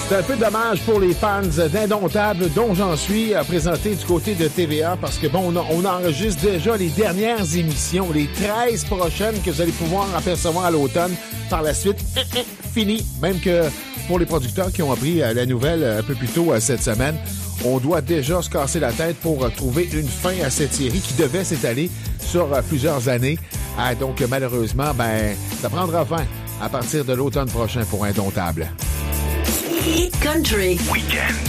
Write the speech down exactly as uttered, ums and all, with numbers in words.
C'est un peu dommage pour les fans d'Indomptable, dont j'en suis, à présenter du côté de T V A, parce que bon, on, on enregistre déjà les dernières émissions, les treize prochaines que vous allez pouvoir apercevoir à l'automne. Par la suite, fini. Même que pour les producteurs qui ont appris la nouvelle un peu plus tôt cette semaine, on doit déjà se casser la tête pour trouver une fin à cette série qui devait s'étaler sur plusieurs années. Ah, donc malheureusement, ben, ça prendra fin à partir de l'automne prochain pour Indomptable. Country Weekend.